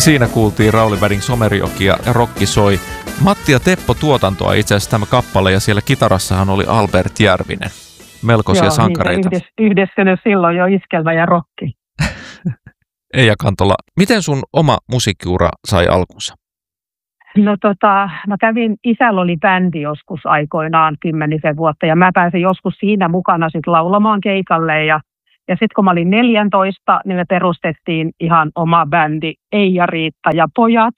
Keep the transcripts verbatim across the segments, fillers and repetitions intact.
Siinä kuultiin Rauli Wedding Somerjoki ja Rokki soi. Matti ja Teppo tuotantoa itse asiassa tämä kappale ja siellä kitarassahan oli Albert Järvinen. Melkoisia Joo, sankareita. Niin, yhdessä silloin jo iskelmä ja rokki. Eija Kantola, miten sun oma musiikkiura sai alkunsa? No tota, mä kävin, isällä oli bändi joskus aikoinaan kymmenisen vuotta ja mä pääsin joskus siinä mukana sit laulamaan keikalle ja Ja sitten kun mä olin neljätoista, niin me perustettiin ihan oma bändi Eija, Riitta ja pojat,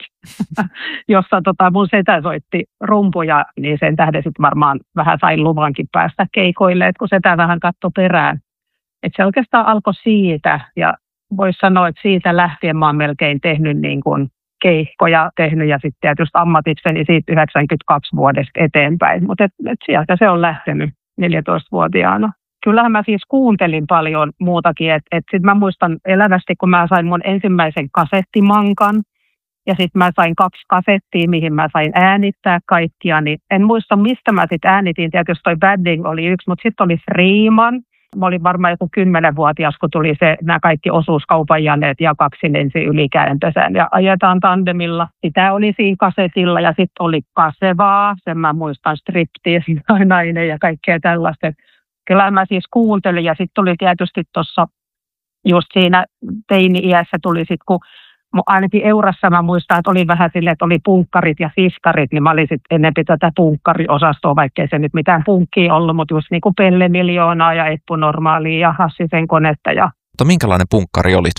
jossa tota mun setä soitti rumpuja, niin sen tähden sitten varmaan vähän sain luvankin päästä keikoille, että kun setä vähän katsoi perään. Että se oikeastaan alkoi siitä ja voisi sanoa, että siitä lähtien mä oon melkein tehnyt niin kuin keikkoja tehnyt ja sitten tietysti ammatikseni siitä yhdeksänkymmentäkaksi vuodesta eteenpäin, mutta et, et sieltä se on lähtenyt neljätoistavuotiaana. Kyllähän mä siis kuuntelin paljon muutakin, että et sitten mä muistan elävästi, kun mä sain mun ensimmäisen kasettimankan ja sitten mä sain kaksi kasettia, mihin mä sain äänittää kaikkia, niin en muista mistä mä sitten äänitin, tietysti toi Badding oli yksi, mutta sitten oli Freeman. Mä olin varmaan joku kymmenvuotias, kun tuli se, nämä kaikki osuuskaupan janeet ja kaksi lensi ylikääntösään ja ajetaan tandemilla. Sitä oli siinä kasetilla ja sitten oli Kasevaa, sen mä muistan Striptease, nainen ja kaikkea tällaista. Kyllä mä siis kuuntelin ja sitten tuli tietysti tuossa just siinä teini-iässä tuli sitten, kun ainakin Eurassa mä muistan, että oli vähän silleen, että oli punkkarit ja siskarit, niin mä olin sitten enemmän tätä punkkariosastoa, vaikkei se nyt mitään punkkia ollut, mutta just niin kuin Pelle Miljoonaa ja Eppu Normaalia ja Hassisen konetta. Ja... Mutta minkälainen punkkari olit?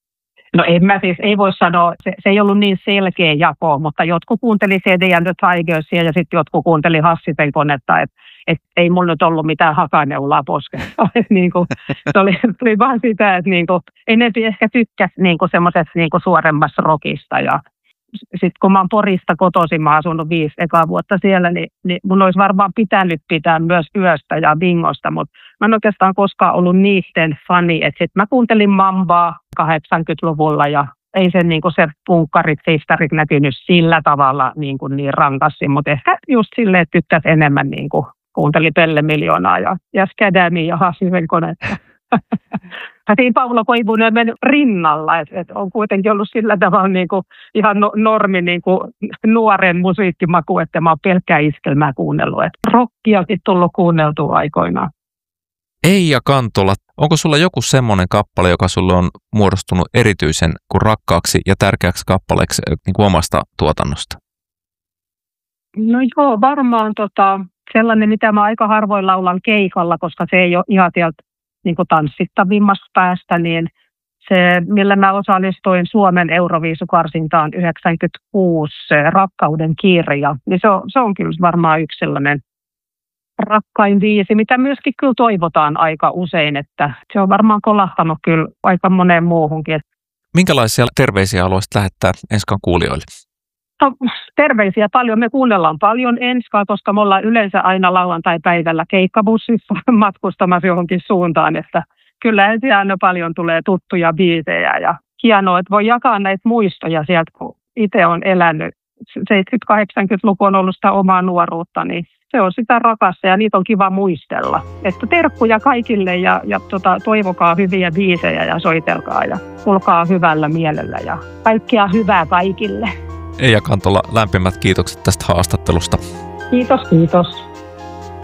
No en mä siis, ei voi sanoa, se, se ei ollut niin selkeä jako, mutta jotkut kuunteli C D and the Tigersia ja sitten jotkut kuunteli Hassisen konetta, että et ei mulla nyt ollut mitään hakaneulaa poskessa. niin kuin, se oli, oli vaan sitä, että niin kuin, enempi ehkä tykkäsi niin semmoisesta niin suoremmasta rockista. Ja sitten kun mä oon Porista kotoisin, mä oon asunut viisi ekaa vuotta siellä, niin, niin mun olisi varmaan pitänyt pitää myös Yöstä ja Bingosta, mutta mä en oikeastaan koskaan ollut niiden fani. Että sitten mä kuuntelin Mambaa kahdeksankymmentäluvulla ja ei se, niin kuin se punkkarit, sistarit näkynyt sillä tavalla niin, kuin niin rankasti, mutta ehkä just silleen, että tykkäsi enemmän niin kuin kuunteli Pelle Miljoonaa ja, ja Skadamia ja Hassisen konetta. Siinä Paulo Koivunen on mennyt rinnalla, että et on kuitenkin ollut sillä tavalla niin kuin ihan no, normi niin kuin nuoren musiikkimaku, että mä oon pelkkää iskelmää kuunnellut. Et rockiakin tullut kuunneltua aikoinaan. Eija Kantola, onko sulla joku semmoinen kappale, joka sulle on muodostunut erityisen kuin rakkaaksi ja tärkeäksi kappaleeksi niin kuin omasta tuotannosta? No joo, varmaan tota, sellainen, mitä mä aika harvoin laulan keikalla, koska se ei ole ihan sieltä niin kuin tanssittavimmasta päästä, niin se, millä mä osallistuin Suomen Euroviisukarsintaan yhdeksänkymmentäkuusi, se Rakkauden kirja, niin se on, se on kyllä varmaan yksi sellainen rakkain biisi, mitä myöskin kyllä toivotaan aika usein, että se on varmaan kolahtanut kyllä aika moneen muuhunkin. Minkälaisia terveisiä haluaisit lähettää Enskan kuulijoille? No, terveisiä paljon. Me kuunnellaan paljon Enskaa, koska me ollaan yleensä aina lauantai-päivällä keikkabussissa matkustamassa johonkin suuntaan, että kyllä ensin aina paljon tulee tuttuja biisejä ja hienoa, että voi jakaa näitä muistoja sieltä, kun itse on elänyt. seitsemänkymmentä-kahdeksankymmentäluku on ollut sitä omaa nuoruutta, niin se on sitä rakasta ja niitä on kiva muistella. Että terkkuja kaikille ja, ja tota, toivokaa hyviä biisejä ja soitelkaa ja kulkaa hyvällä mielellä ja kaikkea hyvää kaikille. Eija Kantola, lämpimät kiitokset tästä haastattelusta. Kiitos, kiitos.